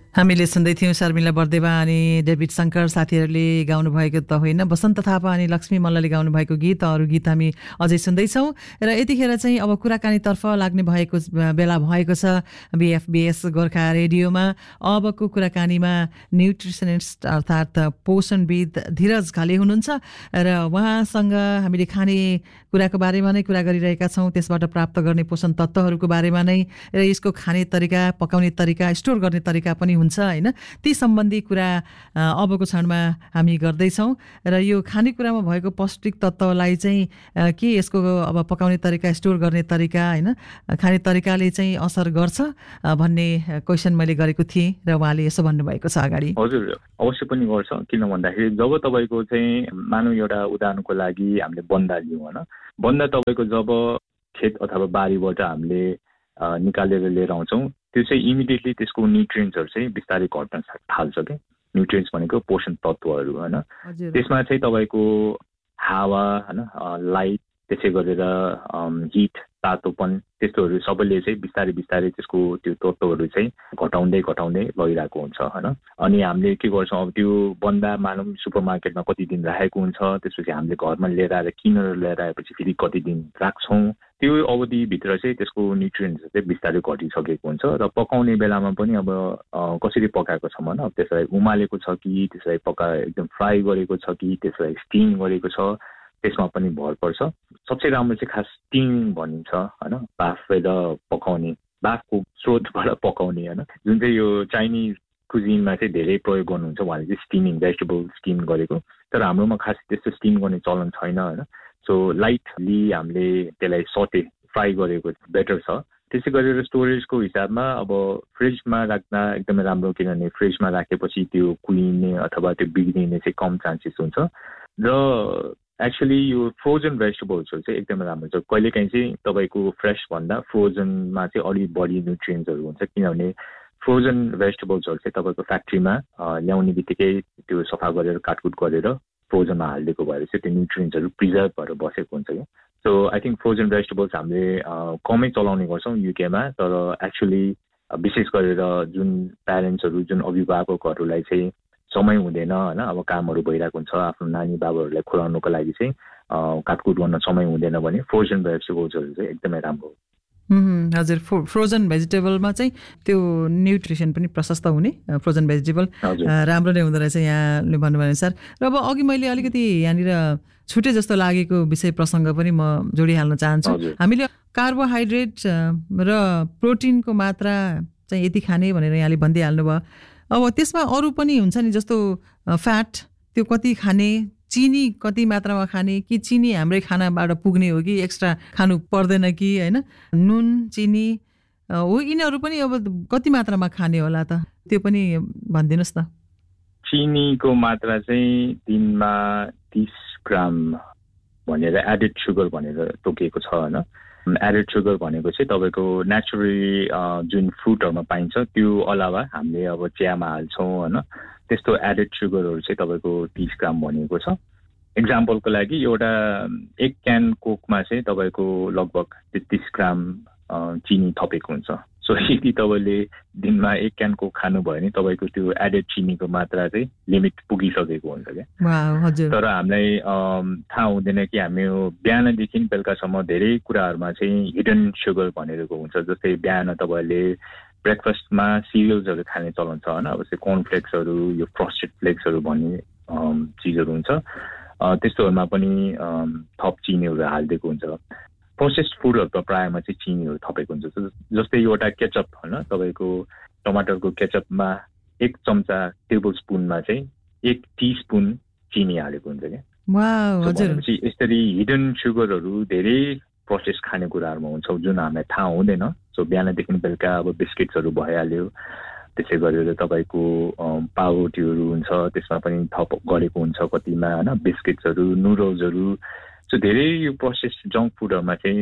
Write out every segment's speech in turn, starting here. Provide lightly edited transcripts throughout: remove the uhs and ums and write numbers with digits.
हामीले सुन्दै थियौं शर्मिला बर्देवा अनि डेभिड शंकर साथीहरूले गाउनु भएको त होइन बसन्त थापा अनि लक्ष्मी मल्लले गाउनु भएको गीत अरु गीत हामी अझै सुन्दै छौं र यतिखेर चाहिँ अब कुराकानीतर्फ लाग्ने भएको बेला भएको छ बीएफबीएस गोरखा रेडियोमा। अबको कुराकानीमा न्यूट्रिसनिस्ट अर्थात् पोषणविद धीरज घले हुनुहुन्छ र उहाँसँग हामीले खाने कुराको बारेमा नै कुरा गरिरहेका छौं, त्यसबाट प्राप्त गर्ने पोषण तत्त्वहरूको बारेमा नै र यसको खाने तरिका, पकाउने तरिका, स्टोर गर्ने तरिका पनि हुन्छ हैन, ती सम्बन्धी कुरा अबको क्षणमा हामी गर्दै छौं र यो खानेकुरामा भएको पौष्टिक तत्त्वलाई चाहिँ के यसको अब पकाउने तरिका, स्टोर गर्ने तरिका हैन, खाने तरिकाले चाहिँ असर गर्छ भन्ने क्वेशन मैले गरेको थिएँ र उहाँले यसो भन्नुभएको छ अगाडि। हजुर, अवश्य पनि गर्छ। किन भन्दाखेरि जब तपाईको चाहिँ मानव एउटा उदाहरणको लागि हामीले बन्दा लियौं हैन, बन्दा तपाईको जब खेत अथवा बारीबाट हामीले निकालेर लिएर आउँछौं, त्यो चाहिँ इमिडिएटली त्यसको न्युट्रिएन्ट्सहरु चाहिँ बिस्तारै घट्न थाल्छ के। न्युट्रिएन्ट्स भनेको पोषण तत्त्वहरु हैन। त्यसमा चाहिँ तपाईको हावा हैन, लाइट, त्यसै गरेर हिट, तातोपन, त्यस्तोहरु सबैले चाहिँ बिस्तारै बिस्तारै त्यसको त्यो तत्त्वहरु चाहिँ घटाउँदै लगिरहेको हुन्छ हैन। अनि हामीले के गर्छौं, अब त्यो बन्दा मानव सुपरमार्केटमा कति दिन राखेको हुन्छ, त्यसपछि हामीले घरमा लिएर आएर किनेर लिएर आएपछि फेरि कति दिन राख्छौं, त्यो अवधिभित्र चाहिँ त्यसको न्युट्रिएन्ट्स चाहिँ बिस्तारै घटिसकेको हुन्छ। र पकाउने बेलामा पनि अब कसरी पकाएको छ भने अब त्यसलाई उमालेको छ कि, त्यसलाई एकदम फ्राई गरेको छ कि, त्यसलाई स्टिम गरेको छ, त्यसमा पनि भर पर्छ। सबसे राम्रो चाहिँ खास स्टिम भनिन्छ हैन, बाफेर पकाउने, बाफको स्रोतबाट पकाउने हैन, जुन चाहिँ यो चाइनिज कुजिनमा चाहिँ धेरै प्रयोग गर्नुहुन्छ उहाँले चाहिँ स्टिमिङ, भेजिटेबल स्टिम गरेको। तर हाम्रोमा खास त्यस्तो स्टिम गर्ने चलन छैन हैन। सो लाइटली हामीले त्यसलाई सटे, फ्राई गरेको बेटर छ। त्यसै गरेर स्टोरेजको हिसाबमा अब फ्रिजमा राख्दा एकदमै राम्रो, किनभने फ्रिजमा राखेपछि त्यो कुहिने अथवा त्यो बिग्रिने चाहिँ कम चान्सेस हुन्छ। र एक्चुअली यो फ्रोजन भेजिटेबल्सहरु चाहिँ एकदमै राम्रो छ। कहिलेकाहीँ चाहिँ तपाईको फ्रेश भन्दा फ्रोजनमा चाहिँ अलि बढी न्युट्रिएन्ट्सहरु हुन्छ, किनभने फ्रोजन भेजिटेबल्सहरु चाहिँ तपाईको फ्याक्ट्रीमा ल्याउने बित्तिकै त्यो सफा गरेर काटकुट गरेर फ्रोजनमा हालिदिएको भएर चाहिँ त्यो न्युट्रिएन्ट्सहरु प्रिजर्भ भएर बसेको हुन्छ क्या। So I think frozen vegetables हामीले कमै चलाउने गर्छौं युकेमा, तर एक्चुअली विशेष गरेर जुन प्यारेन्ट्सहरु, जुन अभिभावकहरुलाई चाहिँ समय हुँदैन हैन, अब कामहरु भइरहेको हुन्छ, आफ्नो नानी बाबुहरुलाई खुलाउनको लागि चाहिँ काटकुट गर्न समय हुँदैन भने फ्रोजन भेजिटेबल्सहरु चाहिँ एकदमै राम्रो हो। हजुर, फ्रोजन भेजिटेबलमा चाहिँ त्यो न्युट्रिसन पनि प्रशस्त हुने फ्रोजन भेजिटेबल राम्रो नै हुँदो रहेछ यहाँले भन्नुभयो अनुसार। र अब अघि मैले अलिकति यहाँनिर छुटे जस्तो लागेको विषय प्रसङ्ग पनि म जोडिहाल्न चाहन्छु। हामीले कार्बोहाइड्रेट र प्रोटिनको मात्रा चाहिँ यति खाने भनेर यहाँले भन्दिहाल्नु भयो। अब त्यसमा अरू पनि हुन्छ नि, जस्तो फ्याट त्यो कति खाने, चिनी कति मात्रामा खाने, कि चिनी हाम्रै खानाबाट पुग्ने हो कि एक्स्ट्रा खानु पर्दैन कि हैन, नुन, चिनी हो, यिनीहरू पनि अब कति मात्रामा खाने होला त, त्यो पनि भनिदिनुस् न। चिनीको मात्रा चाहिँ दिनमा 30 ग्राम भनेर एडेड सुगर भनेर तोकिएको छ हैन। एडेड सुगर भनेको चाहिँ तपाईको नेचुरली जुन फ्रुटहरुमा पाइन्छ त्यो अलावा हामीले अब चियामा हाल्छौं हैन, त्यस्तो एडेड सुगरहरु चाहिँ तपाईको 30 ग्राम भनिएको छ। एक्जाम्पलको लागि एउटा एक क्यान कोकमा चाहिँ तपाईको लगभग 33 ग्राम चिनी थपेको हुन्छ। सो यदि तपाईले दिनमा एक क्यान कोक खानु भयो भने तपाईको त्यो एडेड चिनीको मात्रा चाहिँ लिमिट पुगिसकेको हुन्छ के। तर हामीलाई थाहा हुँदैन कि हामी बिहानदेखि बेलुकासम्म धेरै कुराहरुमा चाहिँ हिडन सुगर भनेको हुन्छ। जस्तै बिहान तपाईले ब्रेकफास्टमा सिरियल्सहरु खाने चलन छ हैन, अब चाहिँ कर्नफ्लेक्सहरु, यो फ्रस्टेड फ्लेक्सहरु भन्ने चीजहरु हुन्छ, त्यस्तोहरुमा पनि थप चिनीहरु हालिदिएको हुन्छ। प्रोसेस्ड फुडहरु त प्रायमा चाहिँ चिनीहरु थपेको हुन्छ। जस्तै एउटा केचप हैन, तपाईको टमाटरको केचपमा 1 चम्चा टेबल स्पुनमा चाहिँ 1 टीस्पुन चिनी हालेको हुन्छ के। वाउ, हजुर। यसरी हिडन सुगरहरु धेरै प्रोसेस खानेकुराहरुमा हुन्छ जुन हामीलाई थाहा हुँदैन। सो बिहानदेखि बेलुका अब बिस्किट्सहरु भइहाल्यो, त्यसै गरेर तपाईको पाउरोटीहरु हुन्छ, त्यसमा पनि थप गरेको हुन्छ कतिमा हैन, बिस्किट्सहरु, नुडल्सहरु। सो धेरै यो प्रोसेस जंक फुडहरुमा चाहिँ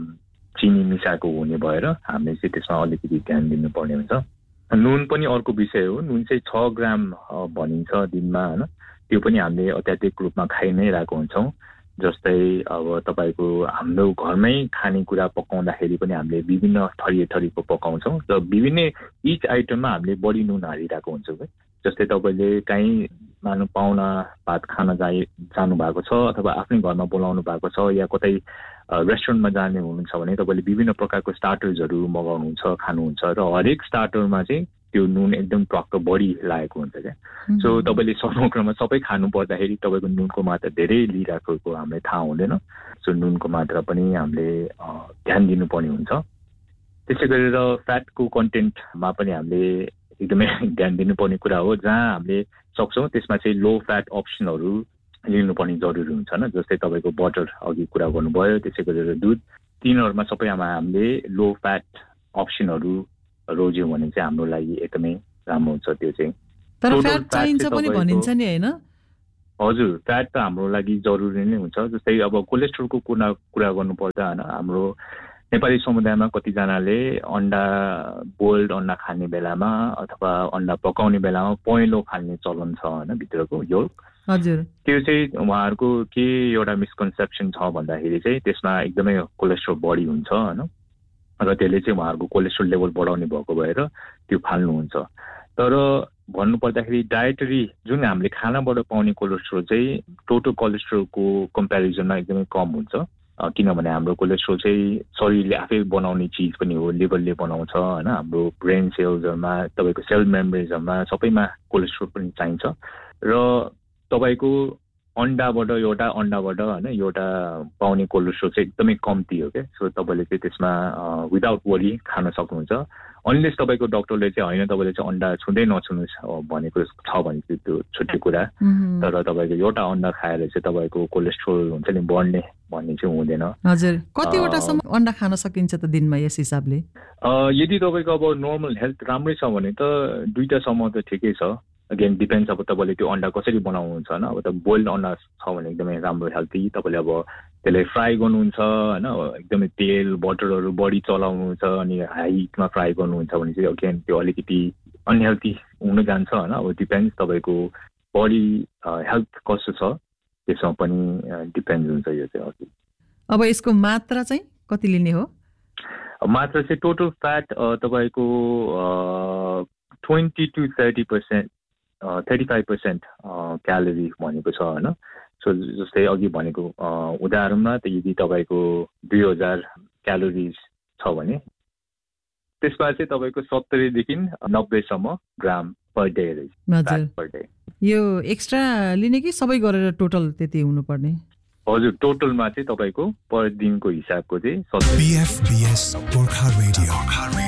चिनी मिसाएको हुने भएर हामीले चाहिँ त्यसमा अलिकति ध्यान दिनुपर्ने हुन्छ। नुन पनि अर्को विषय हो। नुन चाहिँ 6 ग्राम भनिन्छ दिनमा हैन, त्यो पनि हामीले अत्याधिक रूपमा खाइ नै रहेको हुन्छौं। जस्तै अब तपाईँको हाम्रो घरमै खानेकुरा पकाउँदाखेरि पनि हामीले विभिन्न थरीको पकाउँछौँ र विभिन्न इच आइटममा हामीले बढी नुन हालिरहेको हुन्छौँ है। जस्तै तपाईँले काहीँ मानव पाहुना भात खान जानु भएको छ अथवा आफ्नै घरमा बोलाउनु भएको छ या कतै रेस्टुरेन्टमा जाने हुनुहुन्छ भने तपाईँले विभिन्न प्रकारको स्टार्टर्सहरू मगाउनुहुन्छ खानुहुन्छ र हरेक स्टार्टरमा चाहिँ त्यो नुन एकदम टक्क बढी लागेको हुन्छ क्या। सो तपाईँले समग्रमा सबै खानु पर्दाखेरि तपाईँको नुनको मात्रा धेरै लिइरहेको हामीलाई थाहा हुँदैन। सो नुनको मात्रा पनि हामीले ध्यान दिनुपर्ने हुन्छ। त्यसै गरेर फ्याटको कन्टेन्टमा पनि हामीले एकदमै ध्यान दिनुपर्ने कुरा हो। जहाँ हामीले सक्छौँ त्यसमा चाहिँ लो फ्याट अप्सनहरू लिनुपर्ने जरुरी हुन्छ न। जस्तै तपाईँको बटर अघि कुरा गर्नुभयो, त्यसै गरेर दुध, तिनीहरूमा सबैमा हामीले लो फ्याट अप्सनहरू रोज्यौँ भने चाहिँ हाम्रो लागि एकदमै राम्रो हुन्छ। त्यो चाहिँ तर फ्याट चाहिन्छ पनि भनिन्छ नि हैन? हजुर, फ्याट त हाम्रो लागि जरुरी नै हुन्छ। जस्तै अब कोलेस्ट्रोलको कुरा गर्नुपर्दा हैन, हाम्रो नेपाली समुदायमा कतिजनाले अन्डा बोइल्ड अन्डा खाने बेलामा अथवा अन्डा पकाउने बेलामा पहेँलो फाल्ने चलन छ हैन, भित्रको योल्क। हजुर, त्यो चाहिँ उहाँहरूको के एउटा मिसकन्सेप्सन छ भन्दाखेरि चाहिँ त्यसमा एकदमै कोलेस्ट्रोल बढी हुन्छ हैन, र त्यसले चाहिँ उहाँहरूको कोलेस्ट्रोल लेभल बढाउने भएको भएर त्यो फाल्नुहुन्छ। तर भन्नुपर्दाखेरि डायटरी जुन हामीले खानाबाट पाउने कोलेस्ट्रोल चाहिँ टोटल कोलेस्ट्रोलको कम्पेरिजनमा एकदमै कम हुन्छ। किनभने हाम्रो कोलेस्ट्रोल चाहिँ शरीरले आफै बनाउने चिज पनि हो, लिभरले बनाउँछ हैन। हाम्रो ब्रेन सेल्सहरूमा, तपाईँको सेल मेम्ब्रेन्सहरूमा सबैमा कोलेस्ट्रोल पनि चाहिन्छ। र तपाईँको अन्डाबाट हैन एउटा पाउने कोलेस्ट्रोल चाहिँ एकदमै कम्ती हो क्या। सो तपाईँले चाहिँ त्यसमा विदाउट वरी खान सक्नुहुन्छ। अनलेस तपाईँको डक्टरले चाहिँ होइन तपाईँले चाहिँ अन्डा छुँदै नछुनुहोस् भनेको छ भने चाहिँ त्यो छुट्टै कुरा। तर तपाईँको एउटा अन्डा खाएर चाहिँ तपाईँको कोलेस्ट्रोल हुन्छ नि बढ्ने भन्ने चाहिँ हुँदैन। हजुर, कतिवटासम्म अन्डा खान सकिन्छ त दिनमा यस हिसाबले? यदि तपाईँको अब नर्मल हेल्थ राम्रै छ भने त 2टासम्म त ठिकै छ। अगेन डिपेन्ड्स अब तपाईँले त्यो अन्डा कसरी बनाउनुहुन्छ होइन। अब त बोइल्ड अन्डा छ भने एकदमै राम्रो हेल्थी। तपाईँले अब त्यसलाई फ्राई गर्नुहुन्छ होइन, एकदमै तेल बटरहरू बढी चलाउनुहुन्छ अनि हाई हिटमा फ्राई गर्नुहुन्छ भने चाहिँ अगेन त्यो अलिकति अनहेल्थी हुन जान्छ होइन। अब डिपेन्ड्स तपाईँको बडी हेल्थ कस्तो छ त्यसमा पनि डिपेन्ड हुन्छ यो चाहिँ। अब यसको मात्रा चाहिँ कति लिने हो? मात्रा चाहिँ टोटल फ्याट तपाईँको 20 to 30%, 35% क्यालोरी भनेको छ होइन। सो जस्तै अघि भनेको उदाहरणमा त यदि तपाईँको 2000 क्यालोरिज छ भने त्यसमा चाहिँ तपाईँको 70 देखि 90सम्म ग्राम पर डे रहेछ। यो एक्स्ट्रा लिने कि सबै गरेर टोटल त्यति हुनुपर्ने? हजुर, टोटलमा चाहिँ तपाईँको पर दिनको हिसाबको चाहिँ 70।